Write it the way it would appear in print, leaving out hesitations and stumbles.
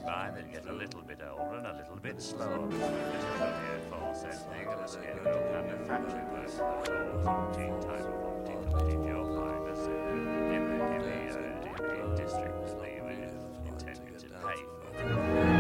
by, they'd get a little bit older and a little bit slower. This false ending and a scarecrow kind of factory work, the floors, teen time of